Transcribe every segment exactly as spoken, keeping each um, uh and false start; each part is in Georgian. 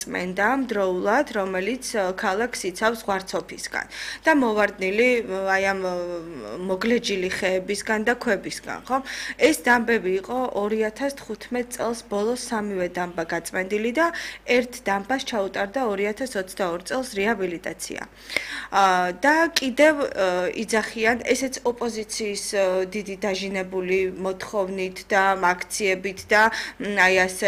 წმენდა დროულად, რომელიც ქალაქს იცავს ღვარცოფისგან და მოვარდნილი აი ამ მოგლეჯილი ხეებისგან და ქვებისგან, ხო? ეს დამბები იყო ორი ათას თხუთმეტ წელს ბოლოს სამივე დამბა გაწმენდილი და ერთ დამბას ჩაუტარდა ორი ათას ოცდაორი წელს რეაბილიტაცია. და კიდევ იძახიან, ესეც ოპოზიციის დიდი დაჟინებული მოთხოვნით და აქციებით და აი ასე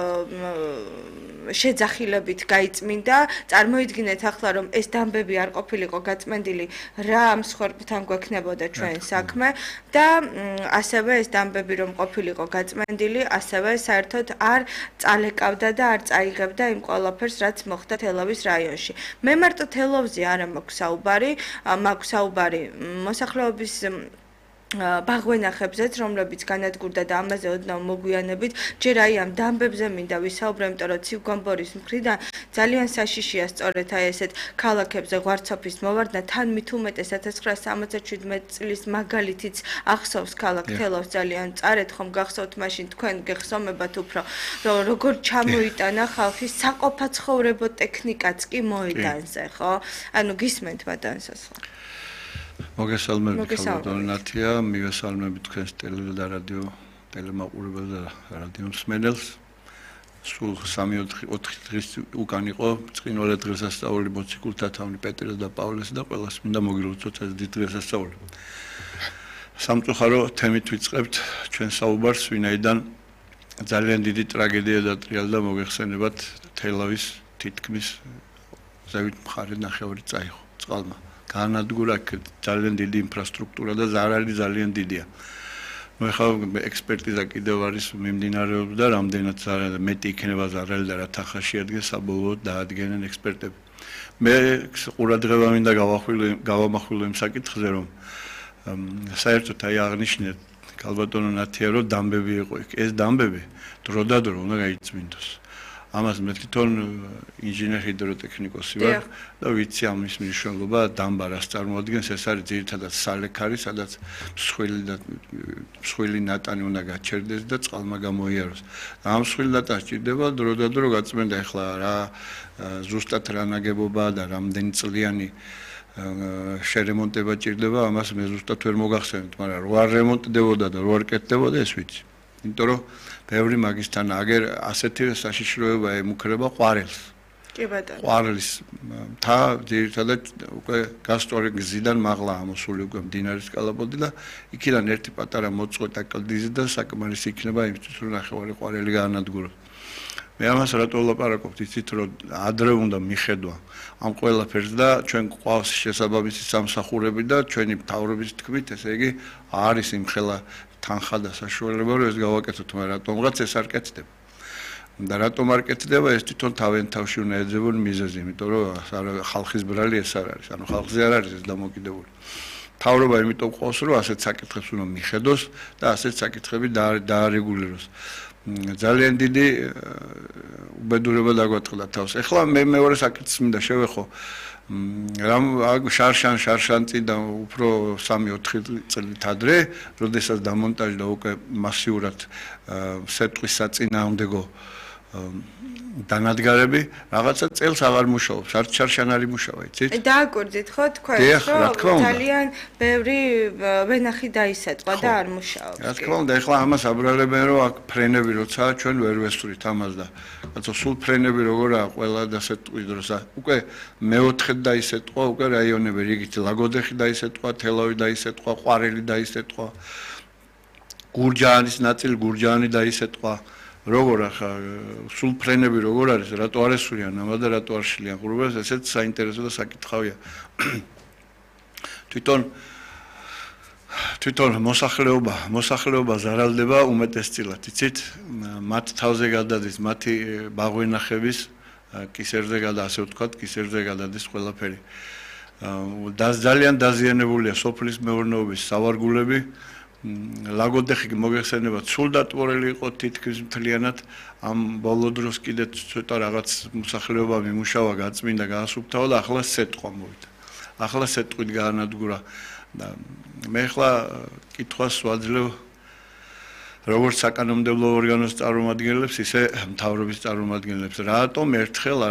შეძახილებით გაიწმინდა. წარმოიდგინეთ ახლა რომ ეს დამბები არ ყოფილიყო გაწმენდილი, რა ამ მსხვერპლთან გვექნებოდა ჩვენ საქმე და ასევე ეს დამბები რომ ყოფილიყო გაწმენდილი, ასევე საერთოდ არ წალეკავდა და არ წაიღებდა იმ ყველაფერს, რაც მოხდა თელავის რაიონში. მე მარტო თელავზე არა მაქვს საუბარი, მაქვს საუბარი მოსახლეობის ბაღვენახებზეც, რომლებიც განადგურდა და ამაზე ოდნავ მოგვიანებით, ჯერ აი ამ დამბებზე მინდა ვისაუბრე, იმიტომ რომ ცივგომბორის მხრიდან ძალიან საშიშია სწორედ აი ესეთ ქალაქებზე ღვარცოფის მოვარდნა, თან მით უმეტეს ათას ცხრაასა სამოცდათშვიდმეტ წლის მაგალითიც ახსოვს ქალაქ თელავს ძალიან წარეთ ხომ გახსოვთ მაშინ თქვენ გეხსომებათ უფრო, რომ როგორ ჩამოიტანა ხალხის საყოფაცხოვრებო ტექნიკაც კი მოედანზე, ხო? ანუ გისმენთ მადანსას ხო? მოგესალმებით ხალხო, მივესალმებით თქვენს ტელევიზიო და რადიო ტელემაყურებელს და რადიო მსმენელს. სულ სამი ოთხი დღის უკან იყო წყინვალე დღესასწაული მოციქულთა თავნი პეტრეს და პავლეს და ყველას მინდა მოგილოცოთ ეს დიდი დღესასწაული. სამწუხარო თემით ვიწყებთ ჩვენ საუბარს, ვინაიდან ძალიან დიდი ტრაგედია დატრიალდა მოგეხსენებათ თელავის თითქმის ზევით მხარე ნახევარი წაიღო წყალმა. განადგურა ძალიან დიდი ინფრასტრუქტურა და ზარალი ძალიან დიდია. ნუ ახლა ექსპერტიზა კიდევ არის მიმდინარეობს და რამდენად მეტი იქნება ზარალი და რა თანხა შეადგენს საბოლოოდ დაადგენენ ექსპერტები. მე ყურადღება მინდა გავამახვილო იმ საკითხზე, რომ საერთოდ აი აღნიშნეთ ქალბატონო ნათია, რომ დამბები იყო იქ. ეს დამბები დრო და დრო უნდა გაიწმინდოს. ამას მე თვითონ ინჟინერ ჰიდროტექნიკოსი ვარ და ვიცი ამის მნიშვნელობა დამბა რას წარმოადგენს. ეს არის ძირითადად სალექარი, სადაც მსხვილი და მსხვილი ნატანი უნდა გაჩერდეს და წყალმა გამოიაროს. ამ მსხვილი ნატანს ჭირდება დრო და დრო გაწმენდა. ახლა რა ზუსტად რა ნაგებობა და რამდენი წლიანი შერემონტება ჭირდება, ამას მე ზუსტად ვერ მოგახსენებთ, მაგრამ რო არ რემონტდებოდა და რო არ კეთდებოდა, ეს ვიცი. იმიტომ რომ ბევრი მაგისთან აგერ ასეთი საშიშროება ემუქრება ყვარელს. კი ბატონო. ყვარელის მთა ძირითადად უკვე გასწორი გზიდან მაღლა ამოსული უკვე მდინარის კალაპოტი და იქიდან ერთი პატარა მოწყვეტა კლდიზე და საკმარისი იქნება იმისთვის რომ ნახევარი ყვარელი გაანადგუროს. მე ამას რატო ვლაპარაკობთ, იცით რომ ადრე უნდა მიხედვა ამ ყველაფერს და ჩვენ გვყავს შესაბამისი სამსახურები და ჩვენი მთავრობის თქმით, ესე იგი არის იმხელა თანხა და საშუალება რომ ეს გავაკეთოთ, მაგრამ რატომღაც ეს არ კეთდება. და რატომ არ კეთდება, ეს თვითონ თავენ თავში უნდა ეძებონ მიზეზი, იმიტომ რომ ხალხის ბრალი ეს არ არის, ანუ ხალხზე არ არის ეს დამოკიდებული. მთავრობა იმიტომ ყავს, რომ ასეთ საკითხებს უნდა მიხედოს და ასეთ საკითხები დაარეგულიროს. ძალიან დიდი უბედურება დაგვაწყდა თავს. ეხლა მე მეორე საკითხს მინდა შევეხო. რამ შარშან შარშან წიდან უფრო სამი ოთხი წლით ადრე, როდესაც დამონტაჟდა უკვე მასიურად სეტყვის საწინააღმდეგო დანადგარები, რაღაცა წელს აღარ მუშაობს, არც შარშან არ იმუშავა, იცით? დააკვირდით ხო თქვენ, რომ ძალიან ბევრი ვენახი დაისაწყვა და არ მუშაობს. რა თქმა უნდა, ეხლა ამას აბრალებენ, რომ აქ ფრენები როცა ჩვენ ვერ ვესვრით ამას და კაცო სულ ფრენები როგორაა ყველა დასეტყვის დროს. უკვე მეოთხედ დაისეტყვა, უკვე რაიონები რიგით ლაგოდეხი დაისეტყვა, თელავი დაისეტყვა, ყვარელი დაისეტყვა, გურჯაანის ნაწილი გურჯაანი დაისეტყვა. როგორ ახლა სულ ფრენები როგორ არის, რატო არ ესვრიან ამა და რატო არ შლიან ყურებას, ესეც საინტერესო და საკითხავია. თვითონ თვითონ მოსახლეობა, მოსახლეობა ზარალდება უმეტესწილად, იცით? მათ თავზე გადადის, მათი ბაღვენახების კისერზე გადა, ასე ვთქვათ, კისერზე გადადის ყველაფერი. და ძალიან დაზიანებულია სოფლის მეურნეობის სავარგულები. ლაგოდეხი მოგეხსენებათ, სულ დატბორილი იყო თითქმის მთლიანად. ამ ბოლო დროს კიდე ცოტა რაღაც მოსახლეობა მიმუშავა, გაწმინდა, გაასუფთავა და ახლა სეტყვა მოვიდა. ახლა სეტყვით გაანადგურა. და მე ახლა კითხვას ვაძლევ როგორც საკანონმდებლო ორგანოს წარმომადგენლებს, ისე მთავრობის წარმომადგენლებს. რატომ ერთხელ